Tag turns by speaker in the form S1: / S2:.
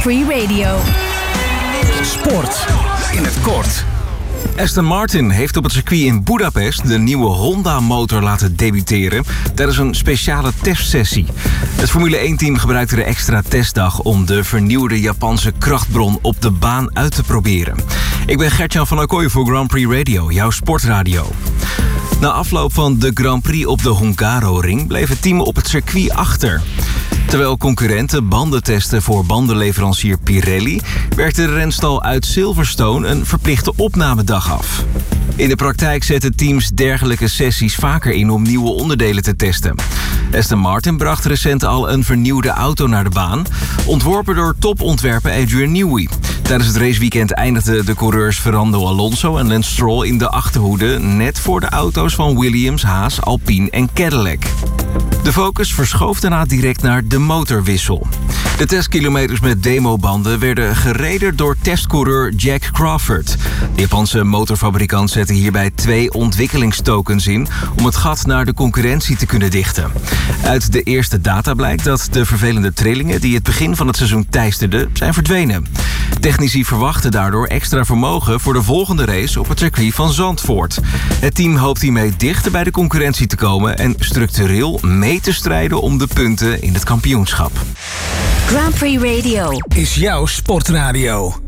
S1: Prix Radio.
S2: Sport in het kort. Aston Martin heeft op het circuit in Budapest de nieuwe Honda-motor laten debuteren tijdens een speciale testsessie. Het Formule 1-team gebruikte de extra testdag om de vernieuwde Japanse krachtbron op de baan uit te proberen. Ik ben Gertjan van Accoy voor Grand Prix Radio, jouw sportradio. Na afloop van de Grand Prix op de Hungaroring bleef het team op het circuit achter. Terwijl concurrenten banden testen voor bandenleverancier Pirelli, werkte de renstal uit Silverstone een verplichte opnamedag af. In de praktijk zetten teams dergelijke sessies vaker in om nieuwe onderdelen te testen. Aston Martin bracht recent al een vernieuwde auto naar de baan, ontworpen door topontwerper Adrian Newey. Tijdens het raceweekend eindigden de coureurs Fernando Alonso en Lance Stroll in de achterhoede, net voor de auto's van Williams, Haas, Alpine en Cadillac. De focus verschoof daarna direct naar de motorwissel. De testkilometers met demobanden werden gereden door testcoureur Jack Crawford. De Japanse motorfabrikant zette hierbij 2 ontwikkelingstokens in om het gat naar de concurrentie te kunnen dichten. Uit de eerste data blijkt dat de vervelende trillingen die het begin van het seizoen teisterden zijn verdwenen. Technici verwachten daardoor extra vermogen voor de volgende race op het circuit van Zandvoort. Het team hoopt hiermee dichter bij de concurrentie te komen en structureel mee te strijden om de punten in het kampioenschap.
S1: Grand Prix Radio
S3: is jouw sportradio.